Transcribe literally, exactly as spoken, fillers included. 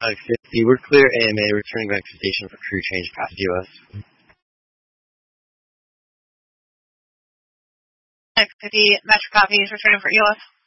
Alex fifty, we're clear A M A, returning back to station for crew change past U S. Alex fifty, Metro copies, returning for U S.